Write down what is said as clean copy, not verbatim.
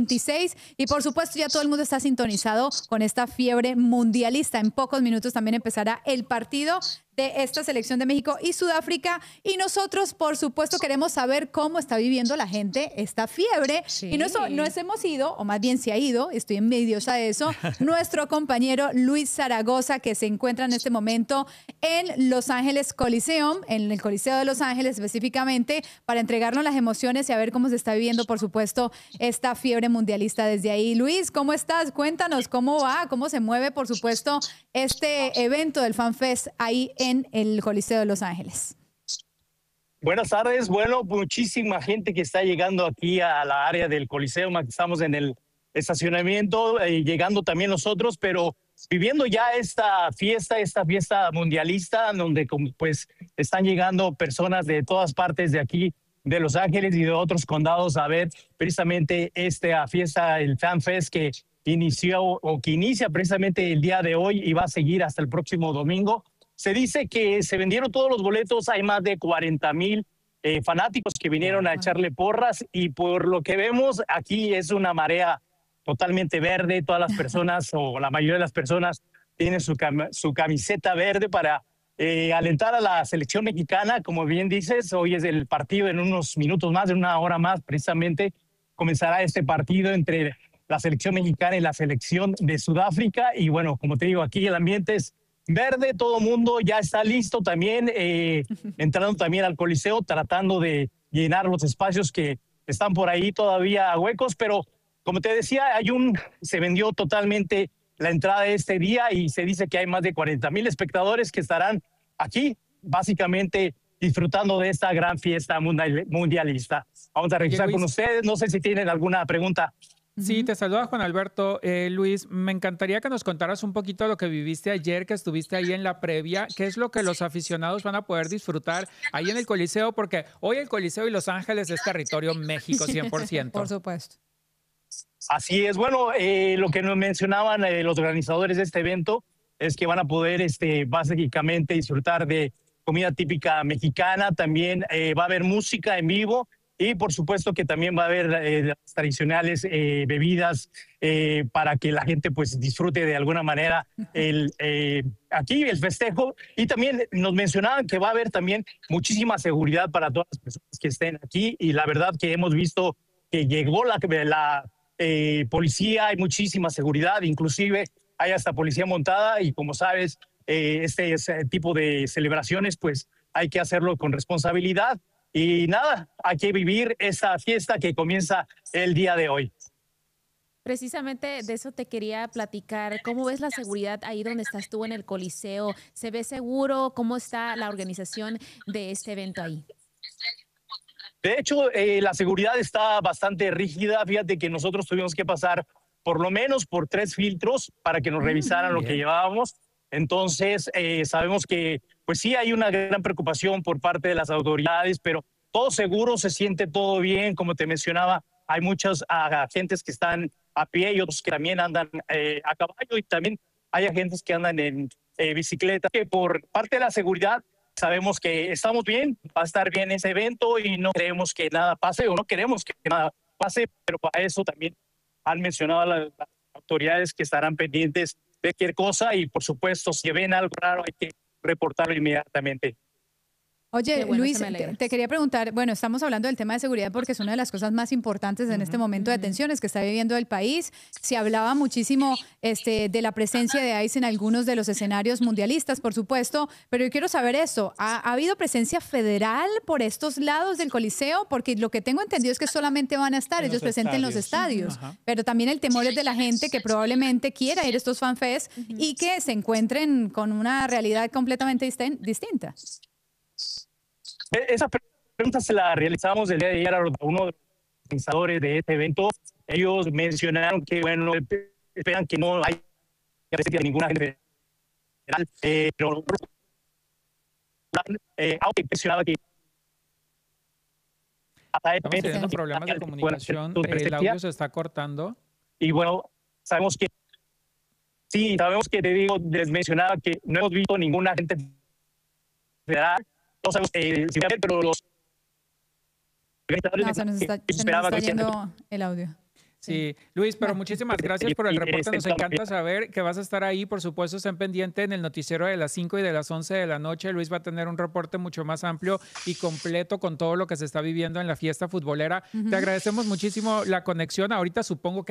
26 y por supuesto ya todo el mundo está sintonizado con esta fiebre mundialista. En pocos minutos también empezará el partido de esta selección de México y Sudáfrica y nosotros por supuesto queremos saber cómo está viviendo la gente esta fiebre y nos hemos ido, o más bien se ha ido, estoy envidiosa de eso, nuestro compañero Luis Zaragoza que se encuentra en este momento en Los Ángeles Coliseum, en el Coliseo de Los Ángeles específicamente, para entregarnos las emociones y a ver cómo se está viviendo por supuesto esta fiebre mundialista desde ahí. Luis, ¿cómo estás? Cuéntanos cómo va, cómo se mueve por supuesto este evento del FanFest ahí en el Coliseo de Los Ángeles. Buenas tardes. Bueno, muchísima gente que está llegando aquí a la área del Coliseo. Estamos en el estacionamiento, llegando también nosotros, pero viviendo ya esta fiesta mundialista, donde pues están llegando personas de todas partes de aquí, de Los Ángeles y de otros condados a ver precisamente esta fiesta, el FanFest que inicia precisamente el día de hoy y va a seguir hasta el próximo domingo. Se dice que se vendieron todos los boletos, hay más de 40,000 fanáticos que vinieron a echarle porras y por lo que vemos aquí es una marea totalmente verde, todas las personas o la mayoría de las personas tienen su camiseta verde para alentar a la selección mexicana. Como bien dices, hoy es el partido, en unos minutos más, en una hora más precisamente comenzará este partido entre la selección mexicana y la selección de Sudáfrica y bueno, como te digo, aquí el ambiente es verde, todo mundo ya está listo también, entrando también al Coliseo, tratando de llenar los espacios que están por ahí todavía huecos, pero como te decía, se vendió totalmente la entrada de este día y se dice que hay más de 40,000 espectadores que estarán aquí, básicamente disfrutando de esta gran fiesta mundialista. Vamos a regresar con ustedes, no sé si tienen alguna pregunta. Sí, te saluda Juan Alberto. Luis, me encantaría que nos contaras un poquito lo que viviste ayer, que estuviste ahí en la previa. ¿Qué es lo que los aficionados van a poder disfrutar ahí en el Coliseo? Porque hoy el Coliseo y Los Ángeles es territorio México 100%. Por supuesto. Así es. Bueno, lo que nos mencionaban los organizadores de este evento es que van a poder básicamente disfrutar de comida típica mexicana. También va a haber música en vivo. Y por supuesto que también va a haber las tradicionales bebidas para que la gente pues disfrute de alguna manera aquí el festejo. Y también nos mencionaban que va a haber también muchísima seguridad para todas las personas que estén aquí. Y la verdad que hemos visto que llegó la policía, hay muchísima seguridad, inclusive hay hasta policía montada. Y como sabes, este tipo de celebraciones pues hay que hacerlo con responsabilidad. Y nada, hay que vivir esa fiesta que comienza el día de hoy. Precisamente de eso te quería platicar. ¿Cómo ves la seguridad ahí donde estás tú en el Coliseo? ¿Se ve seguro? ¿Cómo está la organización de este evento ahí? De hecho, la seguridad está bastante rígida. Fíjate que nosotros tuvimos que pasar por lo menos por 3 filtros para que nos revisaran lo que llevábamos. Entonces, sabemos que pues sí hay una gran preocupación por parte de las autoridades, pero todo seguro, se siente todo bien. Como te mencionaba, hay muchos agentes que están a pie y otros que también andan a caballo y también hay agentes que andan en bicicleta. Que por parte de la seguridad sabemos que estamos bien, va a estar bien ese evento y no queremos que nada pase o no queremos que nada pase, pero para eso también han mencionado a las autoridades que estarán pendientes de cualquier cosa y por supuesto si ven algo raro hay que reportarlo inmediatamente. Oye, bueno, Luis, te quería preguntar, bueno, estamos hablando del tema de seguridad porque es una de las cosas más importantes en este momento de tensiones que está viviendo el país. Se hablaba muchísimo de la presencia de ICE en algunos de los escenarios mundialistas, por supuesto, pero yo quiero saber eso. ¿Ha habido presencia federal por estos lados del Coliseo? Porque lo que tengo entendido es que solamente van a estar ellos presentes en los estadios, pero también el temor es de la gente que probablemente quiera ir a estos FanFest y que se encuentren con una realidad completamente distinta. Esa pregunta se la realizamos el día de ayer a uno de los organizadores de este evento. Ellos mencionaron que, bueno, esperan que no haya ninguna gente federal, pero aunque mencionaba que estamos teniendo problemas de comunicación, el audio se está cortando. Y bueno, sabemos que te digo, les mencionaba que no hemos visto ninguna gente federal. No sabemos si va a haber, pero los... No, se nos está yendo el audio. Sí, Luis, pero muchísimas gracias por el reporte. Nos encanta saber que vas a estar ahí. Por supuesto, estén pendiente en el noticiero de las 5 y de las 11 de la noche. Luis va a tener un reporte mucho más amplio y completo con todo lo que se está viviendo en la fiesta futbolera. Te agradecemos muchísimo la conexión. Ahorita supongo que